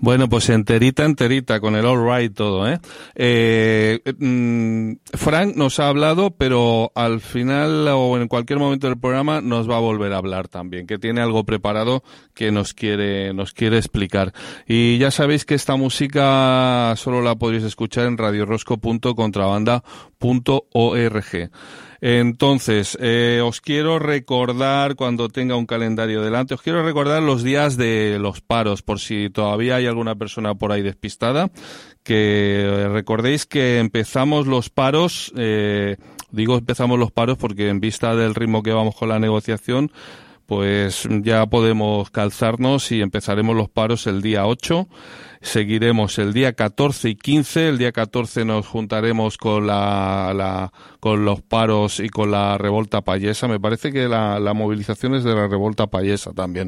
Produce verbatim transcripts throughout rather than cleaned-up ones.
Bueno, pues enterita, enterita, con el all right todo, ¿eh? eh mmm, Frank nos ha hablado, pero al final o en cualquier momento del programa nos va a volver a hablar también, que tiene algo preparado que nos quiere, nos quiere explicar. Y ya sabéis que esta música solo la podréis escuchar en radio rosco punto contrabanda punto org. Entonces, eh, os quiero recordar, cuando tenga un calendario delante, os quiero recordar los días de los paros, por si todavía hay alguna persona por ahí despistada, que recordéis que empezamos los paros, eh, digo empezamos los paros porque en vista del ritmo que vamos con la negociación, pues ya podemos calzarnos y empezaremos los paros el día ocho. Seguiremos el día catorce y quince. El día catorce nos juntaremos con la, la con los paros y con la revolta payesa. Me parece que la, la movilización es de la revolta payesa también.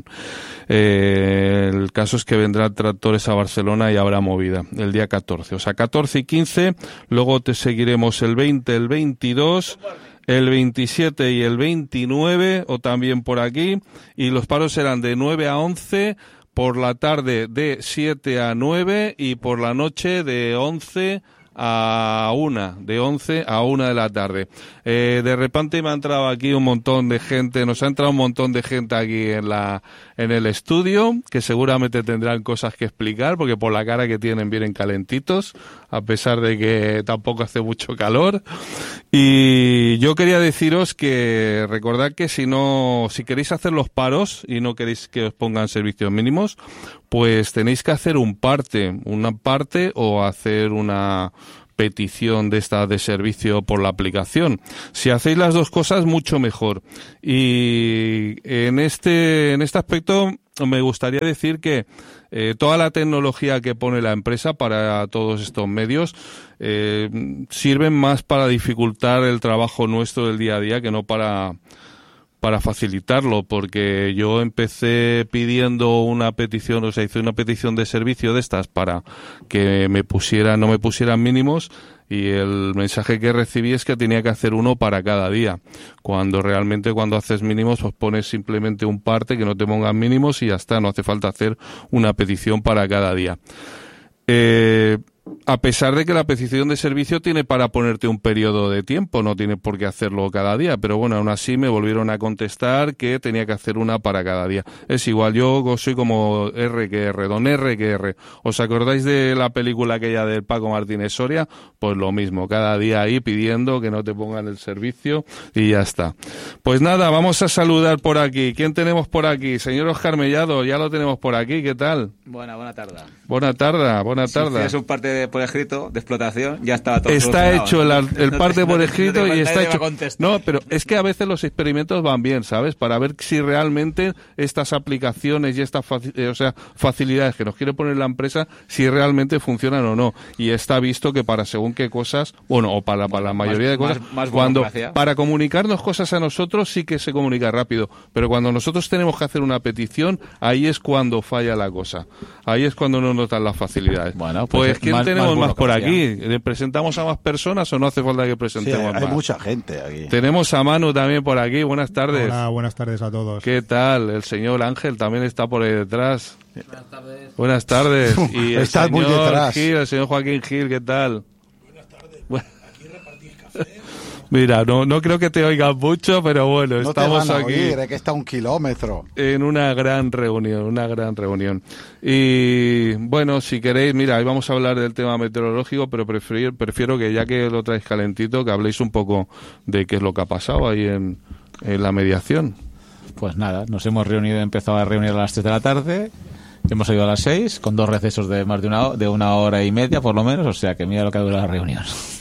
Eh, el caso es que vendrán tractores a Barcelona y habrá movida el día catorce. O sea, catorce y quince. Luego te seguiremos el veinte, el veintidós... el veintisiete y el veintinueve, o también por aquí, y los paros serán de nueve a once, por la tarde de siete a nueve y por la noche de once a una, de once a una de la tarde. Eh, de repente me ha entrado aquí un montón de gente, nos ha entrado un montón de gente aquí en la en el estudio, que seguramente tendrán cosas que explicar, porque por la cara que tienen vienen calentitos, a pesar de que tampoco hace mucho calor. Y yo quería deciros que recordad que si no, si queréis hacer los paros y no queréis que os pongan servicios mínimos, pues tenéis que hacer un parte, una parte o hacer una petición de esta de servicio por la aplicación. Si hacéis las dos cosas, mucho mejor. Y en este en este aspecto me gustaría decir que eh, toda la tecnología que pone la empresa para todos estos medios eh, sirven más para dificultar el trabajo nuestro del día a día que no para para facilitarlo, porque yo empecé pidiendo una petición, o sea, hice una petición de servicio de estas para que me pusieran, no me pusieran mínimos, y el mensaje que recibí es que tenía que hacer uno para cada día, cuando realmente cuando haces mínimos pues pones simplemente un parte que no te pongan mínimos y ya está, no hace falta hacer una petición para cada día. Eh, a pesar de que la petición de servicio tiene para ponerte un periodo de tiempo, no tiene por qué hacerlo cada día, pero bueno, aún así me volvieron a contestar que tenía que hacer una para cada día. Es igual, yo soy como R que R, don R que R. ¿Os acordáis de la película aquella del Paco Martínez Soria? Pues lo mismo, cada día ahí pidiendo que no te pongan el servicio y ya está. Pues nada, vamos a saludar por aquí. ¿Quién tenemos por aquí? Señor Oscar Mellado, ya lo tenemos por aquí, ¿qué tal? Buena, buena tarde. Buena tarde, buena tarde. Si es un parte de, por escrito de explotación, ya estaba todo está hecho el, el no parte te, por no escrito te, no te y está hecho. No, pero es que a veces los experimentos van bien, ¿sabes? Para ver si realmente estas aplicaciones y estas o sea, facilidades que nos quiere poner la empresa, si realmente funcionan o no. Y está visto que para según qué cosas, bueno, o para, para la mayoría más, de cosas, más, más cuando para comunicarnos cosas a nosotros sí que se comunica rápido, pero cuando nosotros tenemos que hacer una petición, ahí es cuando falla la cosa. Ahí es cuando no notan las facilidades. Bueno, pues, pues ¿quién más, tenemos más, más por aquí? ¿Le presentamos a más personas o no hace falta que presentemos sí, hay más? Hay mucha gente aquí. Tenemos a Manu también por aquí. Buenas tardes. Hola, buenas tardes a todos. ¿Qué tal? El señor Ángel también está por ahí detrás. Buenas tardes. Buenas tardes. Y el Estás señor muy detrás. Gil, el señor Joaquín Gil, ¿qué tal? Buenas tardes. Bueno. Aquí repartís café. Mira, no, no creo que te oigan mucho, pero bueno, no estamos te van a aquí oír, es que está a un kilómetro. En una gran reunión, una gran reunión. Y bueno, si queréis, mira, hoy vamos a hablar del tema meteorológico, pero prefiero, prefiero que ya que lo traéis calentito, que habléis un poco de qué es lo que ha pasado ahí en, en la mediación. Pues nada, nos hemos reunido, empezado a reunir a las tres de la tarde. Hemos ido a las seis, con dos recesos de más de una, de una hora y media, por lo menos, o sea que mira lo que dura la reunión.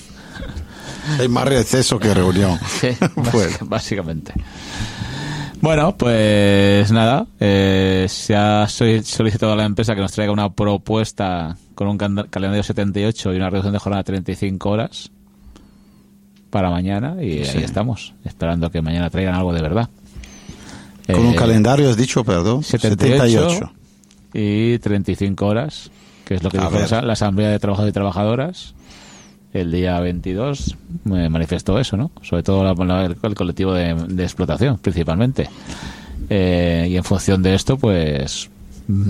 Hay más receso que reunión. Sí, bueno. Básicamente. Bueno, pues nada, eh, se ha solicitado a la empresa que nos traiga una propuesta con un calendario setenta y ocho y una reducción de jornada de treinta y cinco horas para mañana, y sí. Ahí estamos, esperando que mañana traigan algo de verdad. Con eh, un calendario, has dicho, perdón, setenta y ocho y treinta y cinco horas, que es lo que a dijo ver. la Asamblea de Trabajadores y Trabajadoras. El día veintidós me manifestó eso, ¿no? Sobre todo la, la, el colectivo de, de explotación, principalmente. Eh, y en función de esto, pues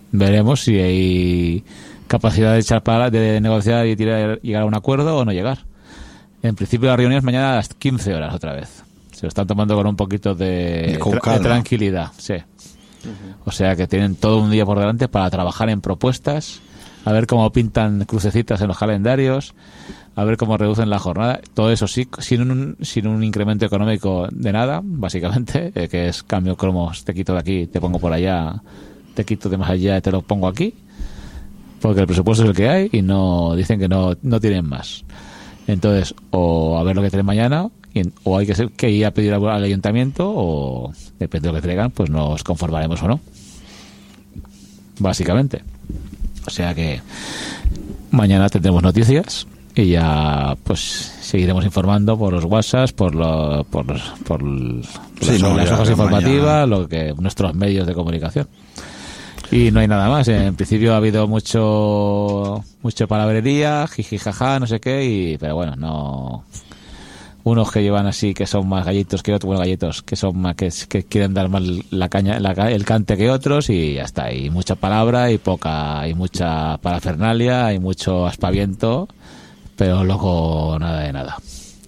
veremos si hay capacidad de echar para de negociar y tirar, llegar a un acuerdo o no llegar. En principio la reunión es mañana a las quince horas otra vez. Se lo están tomando con un poquito de, tra- de tranquilidad, sí. Uh-huh. O sea que tienen todo un día por delante para trabajar en propuestas, a ver cómo pintan crucecitas en los calendarios, a ver cómo reducen la jornada. Todo eso sí, sin un, sin un incremento económico de nada, básicamente, eh, que es cambio cromos, te quito de aquí, te pongo por allá, te quito de más allá y te lo pongo aquí, porque el presupuesto es el que hay y no dicen que no, no tienen más. Entonces, o a ver lo que traen mañana, o hay que, ser, que ir a pedir al ayuntamiento, o depende de lo que traigan, pues nos conformaremos o no. Básicamente. O sea que mañana tendremos noticias y ya pues seguiremos informando por los WhatsApp, por lo, por, por sí, las, no, las hojas informativas, mañana. lo que nuestros medios de comunicación. Y no hay nada más. En principio ha habido mucho mucho palabrería, jiji jaja, no sé qué, y pero bueno, no. Unos que llevan así que son más gallitos que otros, bueno, gallitos que son más que, que quieren dar más la caña, la, el cante que otros, y ya está. Y mucha palabra y poca, y mucha parafernalia, y mucho aspaviento, pero luego nada de nada.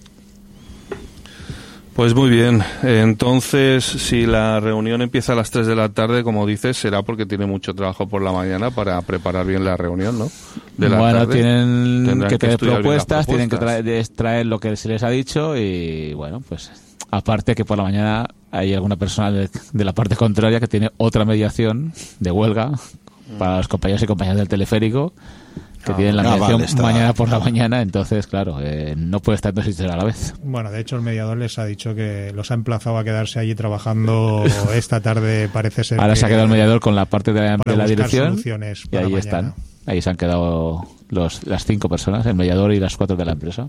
Pues muy bien, entonces si la reunión empieza a las tres de la tarde, como dices, será porque tiene mucho trabajo por la mañana para preparar bien la reunión, ¿no? De la bueno, tarde. tienen Tendrán que tener propuestas, propuestas, tienen que propuestas. traer, traer lo que se les ha dicho y bueno, pues aparte que por la mañana hay alguna persona de, de la parte contraria que tiene otra mediación de huelga mm. para los compañeros y compañeras del teleférico que ah, tienen la mediación vale, está... mañana por la mañana, entonces claro, eh, no puede estar en dos sitios a la vez. Bueno, de hecho el mediador les ha dicho que los ha emplazado a quedarse allí trabajando esta tarde, parece ser. Ahora que se ha quedado el mediador con la parte de la, de la dirección y ahí mañana. están, ahí se han quedado los, las cinco personas, el mediador y las cuatro de la empresa.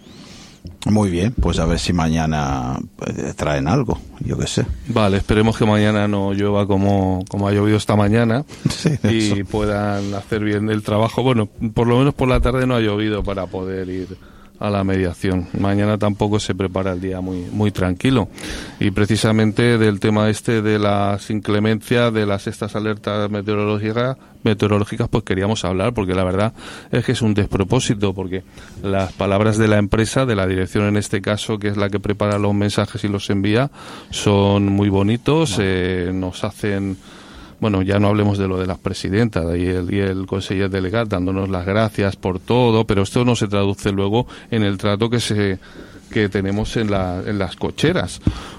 Muy bien, pues a ver si mañana traen algo, yo qué sé. Vale, esperemos que mañana no llueva como, como ha llovido esta mañana sí, y eso. puedan hacer bien el trabajo. Bueno, por lo menos por la tarde no ha llovido para poder ir a la mediación. Mañana tampoco se prepara el día muy muy tranquilo. Y precisamente del tema este de las inclemencias, de las estas alertas meteorológicas, meteorológicas, pues queríamos hablar, porque la verdad es que es un despropósito, porque las palabras de la empresa, de la dirección en este caso, que es la que prepara los mensajes y los envía, son muy bonitos, no. eh, nos hacen... Bueno, ya no hablemos de lo de las presidentas y el, y el conseller delegado dándonos las gracias por todo, pero esto no se traduce luego en el trato que se que tenemos en, la, en las cocheras,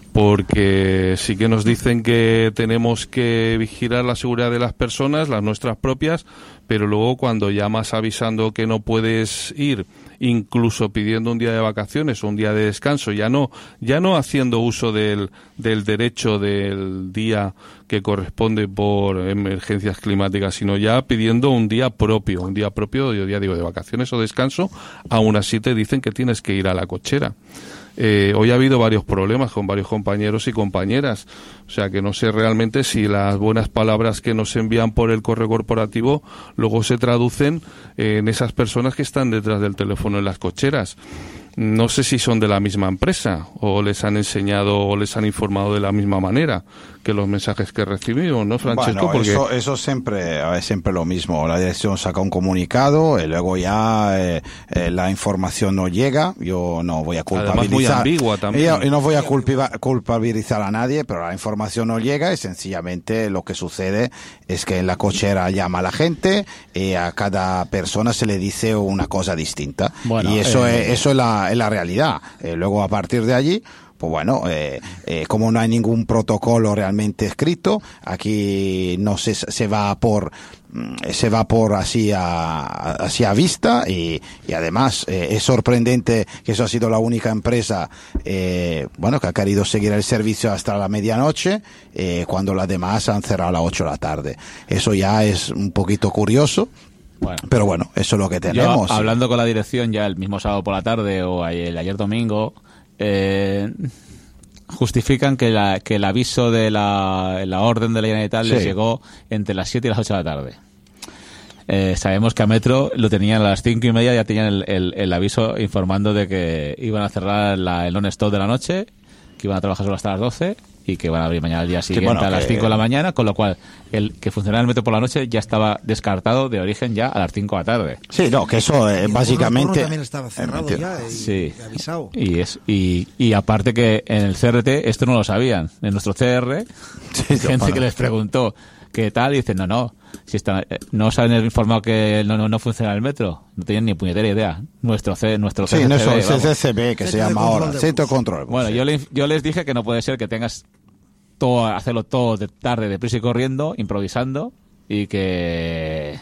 porque sí que nos dicen que tenemos que vigilar la seguridad de las personas, las nuestras propias, pero luego cuando llamas avisando que no puedes ir, incluso pidiendo un día de vacaciones o un día de descanso, ya no ya no haciendo uso del, del derecho del día que corresponde por emergencias climáticas, sino ya pidiendo un día propio, un día propio, yo ya digo, de vacaciones o descanso, aún así te dicen que tienes que ir a la cochera. Eh, hoy ha habido varios problemas con varios compañeros y compañeras, o sea que no sé realmente si las buenas palabras que nos envían por el correo corporativo luego se traducen en esas personas que están detrás del teléfono en las cocheras. No sé si son de la misma empresa o les han enseñado o les han informado de la misma manera que los mensajes que recibimos, ¿no, Francesco? Bueno, Porque... eso, eso siempre es siempre lo mismo. La dirección saca un comunicado y luego ya eh, eh, la información no llega. Yo no voy a culpabilizar. Además muy ambigua también. Yo, yo no voy a culpiva, culpabilizar a nadie, pero la información no llega y sencillamente lo que sucede es que en la cochera llama a la gente y a cada persona se le dice una cosa distinta. Bueno, y eso eh... es, eso es la, es la realidad. Eh, luego a partir de allí, pues bueno, eh, eh, como no hay ningún protocolo realmente escrito, aquí no se, se va por se va por así a, así a vista y, y además eh, es sorprendente que eso ha sido la única empresa eh, bueno que ha querido seguir el servicio hasta la medianoche eh, cuando las demás han cerrado a las ocho de la tarde. Eso ya es un poquito curioso. Bueno, pero bueno, eso es lo que tenemos. Yo, hablando con la dirección ya el mismo sábado por la tarde o ayer, ayer domingo, eh, justifican que, la, que el aviso de la, la orden de la Generalitat sí. les llegó entre las siete y las ocho de la tarde. Eh, sabemos que a Metro lo tenían a las cinco y media, ya tenían el, el, el aviso informando de que iban a cerrar la, el non-stop de la noche, que iban a trabajar solo hasta las doce y que van a abrir mañana al día siguiente bueno, a las que- cinco de la mañana, con lo cual el que funcionara el metro por la noche ya estaba descartado de origen ya a las cinco de la tarde. Sí, no, que eso eh, Y el básicamente... Porro también estaba cerrado Eh, ya y, Sí. y avisado. Y, es, y, y aparte que en el C R T esto no lo sabían. En nuestro C R, Sí, gente bueno. que les preguntó qué tal y dicen, no, no, si están, eh, no os han informado que no, no, no funciona el metro. No tenían ni puñetera idea. Nuestro C, nuestro Sí, C C no, B, eso es vamos. el C C B, que se Centro de llama control ahora, de Centro de bus. Control. Bueno, sí. yo, le, yo les dije que no puede ser que tengas todo, hacerlo todo de tarde, deprisa y corriendo, improvisando, y que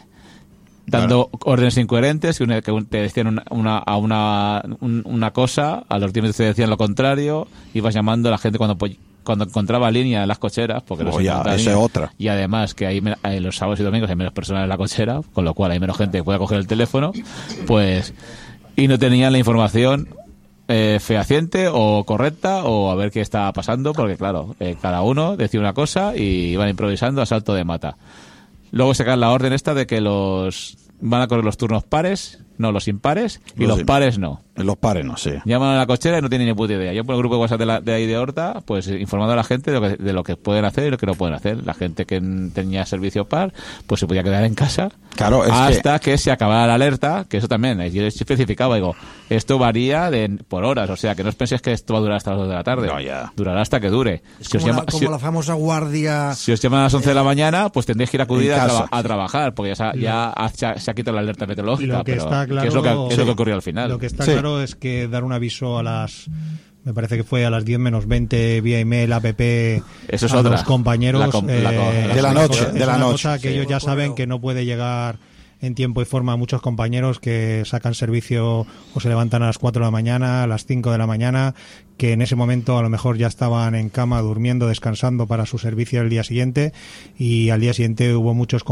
dando órdenes incoherentes, que, una- que un- te decían una, una, a una, un- una cosa, a los diez minutos te decían lo contrario, ibas llamando a la gente cuando po- cuando encontraba línea en las cocheras, porque no Oh, se ya, encontraba esa línea. es otra. Y además que hay, me- hay los sábados y domingos hay menos personas en la cochera, con lo cual hay menos gente que pueda coger el teléfono, pues, y no tenían la información eh, fehaciente o correcta o a ver qué estaba pasando, porque claro, eh, cada uno decía una cosa y iban improvisando a salto de mata. Luego sacan la orden esta de que los van a correr los turnos pares, no los impares, y Los los im- pares no. Los pares, no sé. Llaman a la cochera y no tienen ni puta idea. Yo por el grupo de WhatsApp de, la- de ahí de Horta, pues eh, informando a la gente de lo, que, de lo que pueden hacer y lo que no pueden hacer. La gente que n- tenía servicio par, pues se podía quedar en casa Claro, es hasta que... se acabara la alerta, que eso también, eh, yo especificaba, digo, esto varía de, por horas, o sea, que no os penséis que esto va a durar hasta las dos de la tarde. No, ya. Durará hasta que dure. Es Si os, como, llama- la, si- como la famosa guardia. si os llaman a las once de la mañana, pues tendréis que ir a acudir En a, casa. traba- a trabajar, porque ya, se ha- ya ha- se, ha, se ha quitado la alerta meteorológica. Lo que pero está claro, ¿qué es lo que, qué es lo que ocurrió al final? Lo que está Sí. claro es que dar un aviso a las, me parece que fue a las diez menos veinte vía email, app, Eso es a otra. los compañeros La com- la co- eh, la De la es noche, una de la cosa noche, que sí. ellos ya Por saben correo. que no puede llegar en tiempo y forma a muchos compañeros que sacan servicio o se levantan a las cuatro de la mañana, a las cinco de la mañana, que en ese momento a lo mejor ya estaban en cama durmiendo, descansando para su servicio el día siguiente, y al día siguiente hubo muchos